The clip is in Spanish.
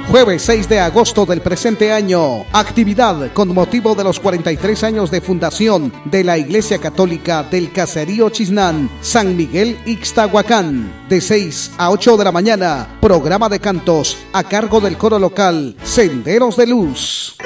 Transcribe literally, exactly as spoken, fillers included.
Jueves seis de agosto del presente año. Actividad con motivo de los cuarenta y tres años de fundación de la Iglesia Católica del Caserío Chiznán, San Miguel Ixtahuacán. De seis a ocho de la mañana. Programa de cantos a cargo del coro local Senderos de Luz.